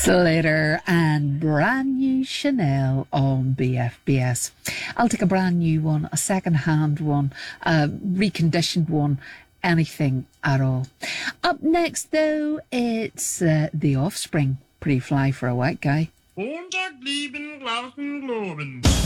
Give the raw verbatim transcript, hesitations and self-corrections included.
Slater and brand new Chanel on B F B S. I'll take a brand new one, a second-hand one, a reconditioned one, anything at all. Up next, though, it's uh, The Offspring. Pretty fly for a white guy. Montag, lieben, Glauben, Globen.